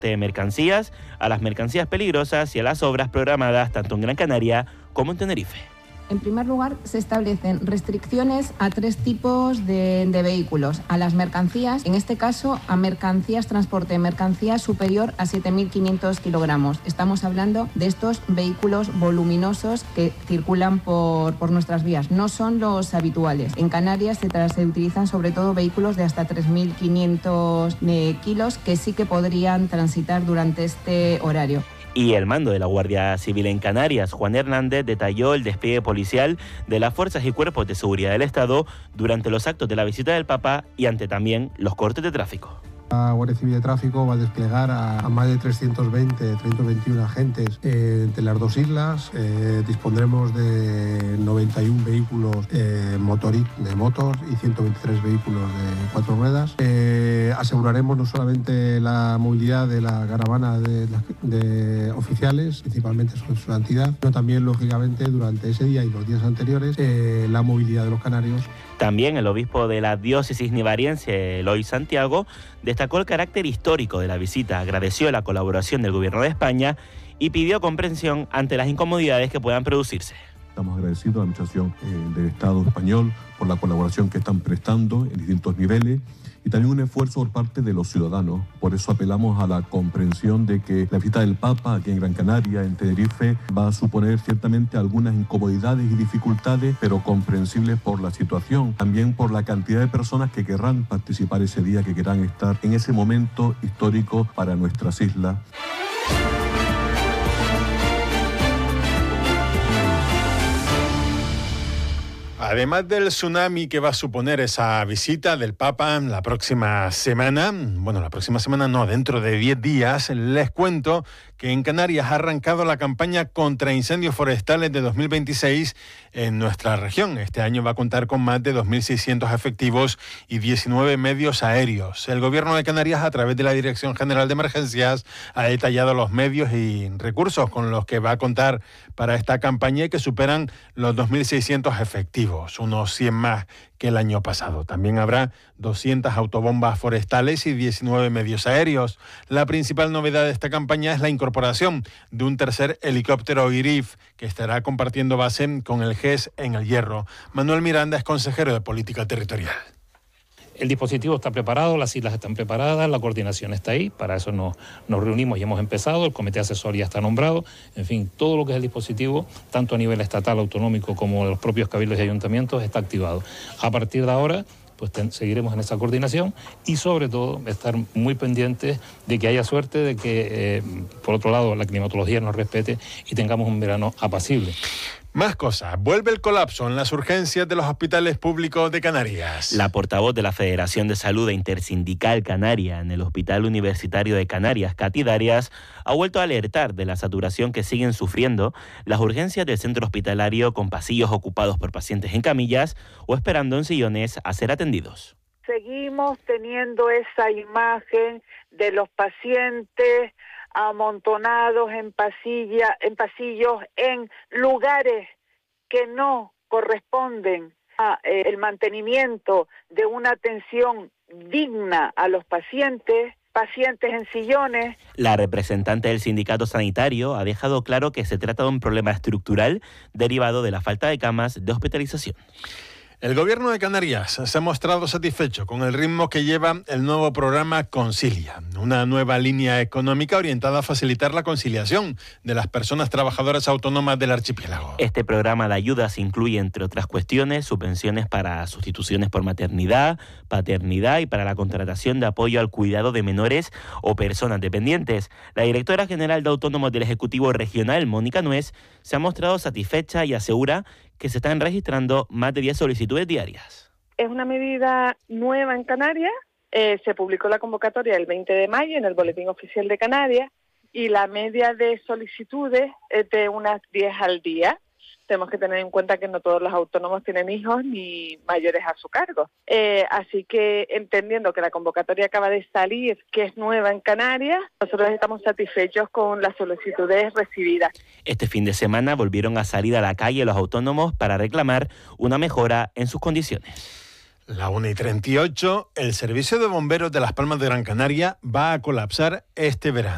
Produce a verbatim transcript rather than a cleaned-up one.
de mercancías, a las mercancías peligrosas y a las obras programadas tanto en Gran Canaria como en Tenerife. En primer lugar, se establecen restricciones a tres tipos de, de vehículos. A las mercancías, en este caso, a mercancías, transporte de mercancías superior a siete mil quinientos kilogramos. Estamos hablando de estos vehículos voluminosos que circulan por, por nuestras vías. No son los habituales. En Canarias se, se utilizan sobre todo vehículos de hasta tres mil quinientos eh, kilos que sí que podrían transitar durante este horario. Y el mando de la Guardia Civil en Canarias, Juan Hernández, detalló el despliegue policial de las fuerzas y cuerpos de seguridad del Estado durante los actos de la visita del Papa y ante también los cortes de tráfico. La Guardia Civil de Tráfico va a desplegar a, a más de trescientos veinte, trescientos veintiuno agentes eh, entre las dos islas. Eh, dispondremos de noventa y uno vehículos eh, motori, de motos y ciento veintitrés vehículos de cuatro ruedas. Eh, aseguraremos no solamente la movilidad de la caravana de, de oficiales, principalmente su, su entidad, sino también, lógicamente, durante ese día y los días anteriores, eh, la movilidad de los canarios. También el obispo de la diócesis nivariense, Eloy Santiago, destacó el carácter histórico de la visita, agradeció la colaboración del Gobierno de España y pidió comprensión ante las incomodidades que puedan producirse. Estamos agradecidos a la Administración eh, del Estado español por la colaboración que están prestando en distintos niveles y también un esfuerzo por parte de los ciudadanos. Por eso apelamos a la comprensión de que la visita del Papa aquí en Gran Canaria, en Tenerife, va a suponer ciertamente algunas incomodidades y dificultades, pero comprensibles por la situación, también por la cantidad de personas que querrán participar ese día, que querrán estar en ese momento histórico para nuestras islas. Además del tsunami que va a suponer esa visita del Papa la próxima semana, bueno, la próxima semana no, dentro de diez días, les cuento que en Canarias ha arrancado la campaña contra incendios forestales de dos mil veintiséis en nuestra región. Este año va a contar con más de dos mil seiscientos efectivos y diecinueve medios aéreos. El Gobierno de Canarias, a través de la Dirección General de Emergencias, ha detallado los medios y recursos con los que va a contar para esta campaña y que superan los dos mil seiscientos efectivos, unos cien más que el año pasado. También habrá doscientas autobombas forestales y diecinueve medios aéreos. La principal novedad de esta campaña es la incorporación de un tercer helicóptero I R I F que estará compartiendo base con el G E S en El Hierro. Manuel Miranda es consejero de Política Territorial. El dispositivo está preparado, las islas están preparadas, la coordinación está ahí, para eso nos, nos reunimos y hemos empezado, el comité asesor ya está nombrado, en fin, todo lo que es el dispositivo, tanto a nivel estatal, autonómico, como los propios cabildos y ayuntamientos, está activado. A partir de ahora, pues ten, seguiremos en esa coordinación y sobre todo estar muy pendientes de que haya suerte, de que, eh, por otro lado, la climatología nos respete y tengamos un verano apacible. Más cosas. Vuelve el colapso en las urgencias de los hospitales públicos de Canarias. La portavoz de la Federación de Salud Intersindical Canaria en el Hospital Universitario de Canarias, Katy Darias, ha vuelto a alertar de la saturación que siguen sufriendo las urgencias del centro hospitalario, con pasillos ocupados por pacientes en camillas o esperando en sillones a ser atendidos. Seguimos teniendo esa imagen de los pacientes amontonados en pasilla, en pasillos, en lugares que no corresponden a eh, el mantenimiento de una atención digna a los pacientes, pacientes en sillones. La representante del sindicato sanitario ha dejado claro que se trata de un problema estructural derivado de la falta de camas de hospitalización. El Gobierno de Canarias se ha mostrado satisfecho con el ritmo que lleva el nuevo programa Concilia, una nueva línea económica orientada a facilitar la conciliación de las personas trabajadoras autónomas del archipiélago. Este programa de ayudas incluye, entre otras cuestiones, subvenciones para sustituciones por maternidad, paternidad y para la contratación de apoyo al cuidado de menores o personas dependientes. La directora general de Autónomos del Ejecutivo Regional, Mónica Nuez, se ha mostrado satisfecha y asegura que se están registrando más de diez solicitudes diarias. Es una medida nueva en Canarias, eh, se publicó la convocatoria el veinte de mayo en el Boletín Oficial de Canarias y la media de solicitudes es de unas diez al día. Tenemos que tener en cuenta que no todos los autónomos tienen hijos ni mayores a su cargo. Eh, así que, entendiendo que la convocatoria acaba de salir, que es nueva en Canarias, nosotros estamos satisfechos con las solicitudes recibidas. Este fin de semana volvieron a salir a la calle los autónomos para reclamar una mejora en sus condiciones. La una y treinta y ocho, el servicio de bomberos de Las Palmas de Gran Canaria va a colapsar este verano.